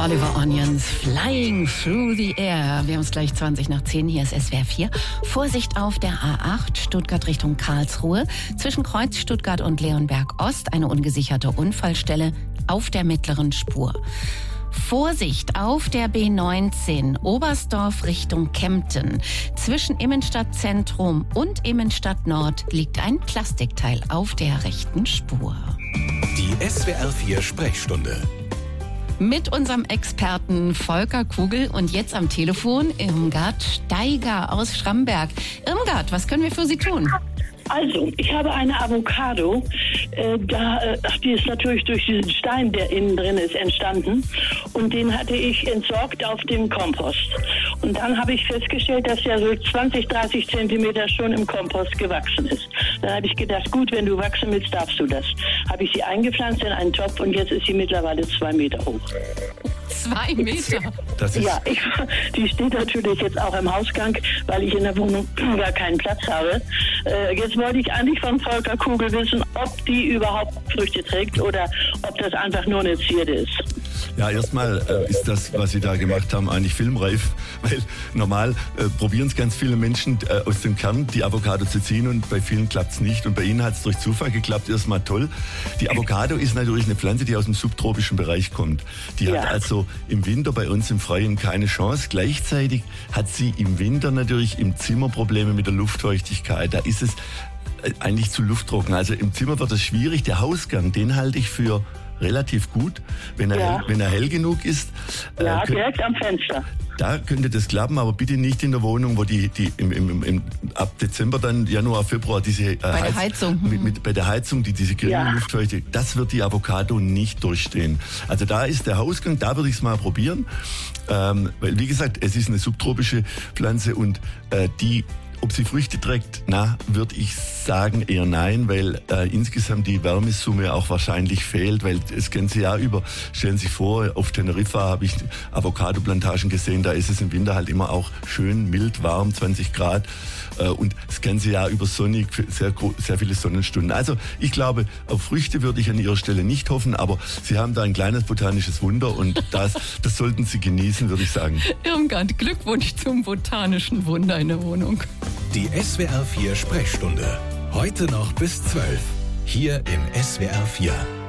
Oliver Onions, Flying Through the Air. Wir haben es gleich 20 nach 10, hier ist SWR 4. Vorsicht auf der A8, Stuttgart Richtung Karlsruhe. Zwischen Kreuz Stuttgart und Leonberg Ost eine ungesicherte Unfallstelle auf der mittleren Spur. Vorsicht auf der B19 Oberstdorf Richtung Kempten. Zwischen Immenstadtzentrum und Immenstadt Nord liegt ein Plastikteil auf der rechten Spur. Die SWR 4 Sprechstunde. Mit unserem Experten Volker Kugel und jetzt am Telefon Irmgard Steiger aus Schramberg. Irmgard, was können wir für Sie tun? Also, ich habe eine Avocado, die ist natürlich durch diesen Stein, der innen drin ist, entstanden. Und den hatte ich entsorgt auf dem Kompost. Und dann habe ich festgestellt, dass ja so 20, 30 Zentimeter schon im Kompost gewachsen ist. Dann habe ich gedacht, gut, wenn du wachsen willst, darfst du das. Habe ich sie eingepflanzt in einen Topf und jetzt ist sie mittlerweile 2 Meter hoch. 2 Meter? Das ist Ja, die steht natürlich jetzt auch im Hausgang, weil ich in der Wohnung gar keinen Platz habe. Jetzt wollte ich eigentlich von Volker Kugel wissen, ob die überhaupt Früchte trägt oder ob das einfach nur eine Zierde ist. Ja, erstmal ist das, was Sie da gemacht haben, eigentlich filmreif, weil normal probieren es ganz viele Menschen aus dem Kern die Avocado zu ziehen und bei vielen klappt es nicht und bei Ihnen hat es durch Zufall geklappt, erstmal toll. Die Avocado ist natürlich eine Pflanze, die aus dem subtropischen Bereich kommt. Die hat also im Winter bei uns im Freien keine Chance. Gleichzeitig hat sie im Winter natürlich im Zimmer Probleme mit der Luftfeuchtigkeit. Da ist es eigentlich zu lufttrocken. Also im Zimmer wird es schwierig. Der Hausgang, den halte ich für relativ gut, wenn er hell genug ist. Ja, direkt am Fenster. Da könnte das klappen, aber bitte nicht in der Wohnung, wo die ab Dezember, dann Januar, Februar diese Bei der Heizung. Bei der Heizung, diese geringe Luftfeuchte, das wird die Avocado nicht durchstehen. Also da ist der Hausgang, da würde ich es mal probieren. Weil, wie gesagt, es ist eine subtropische Pflanze und ob sie Früchte trägt, würde ich sagen eher nein, weil insgesamt die Wärmesumme auch wahrscheinlich fehlt, weil das ganze Jahr über, stellen Sie sich vor, auf Teneriffa habe ich Avocado-Plantagen gesehen, da ist es im Winter halt immer auch schön mild, warm, 20 Grad und das ganze Jahr über sonnig, sehr viele Sonnenstunden. Also ich glaube, auf Früchte würde ich an Ihrer Stelle nicht hoffen, aber Sie haben da ein kleines botanisches Wunder und das sollten Sie genießen, würde ich sagen. Irmgard, Glückwunsch zum botanischen Wunder in der Wohnung. Die SWR 4 Sprechstunde. Heute noch bis 12. Hier im SWR 4.